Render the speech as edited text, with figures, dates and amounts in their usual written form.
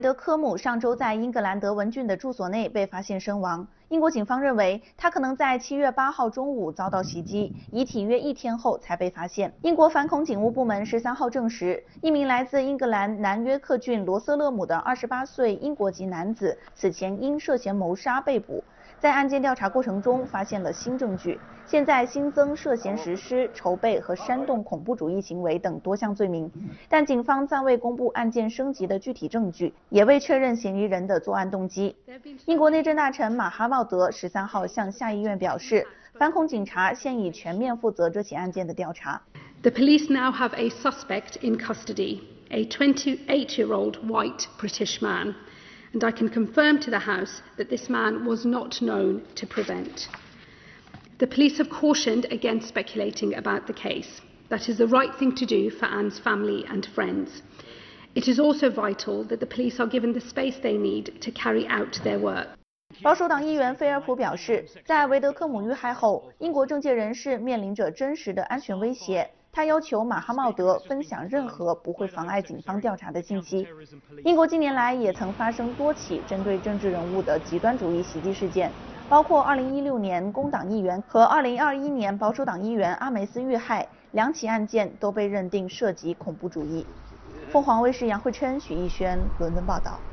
德科姆上周在英格兰德文郡的住所内被发现身亡。英国警方认为他可能在7月8号中午遭到袭击，遗体约1天后才被发现。英国反恐警务部门13号证实，一名来自英格兰南约克郡罗瑟勒姆的28岁英国籍男子此前因涉嫌谋杀被捕。在案件调查过程中发现了新证据，现在新增涉嫌实施、筹备和煽动恐怖主义行为等多项罪名，但警方暂未公布案件升级的具体证据，也未确认嫌疑人的作案动机。英国内政大臣马哈茂德13号向下议院表示，反恐警察现已全面负责这起案件的调查。 The police now have a suspect in custody, a 28-year-old white British man. And I can confirm to the House that this man was not known to prevent. The police have cautioned against speculating about the case. That is the right thing to do for Anne's family and friends. It is also vital that the police are given the space they need to carry out their work. 保守党议员菲尔普表示，在维德科姆遇害后，英国政界人士面临着真实的安全威胁。他要求马哈茂德分享任何不会妨碍警方调查的信息。英国近年来也曾发生多起针对政治人物的极端主义袭击事件，包括2016年工党议员和2021年保守党议员阿梅斯遇害，2起案件都被认定涉及恐怖主义。凤凰卫视杨慧琛、许逸轩伦敦报道。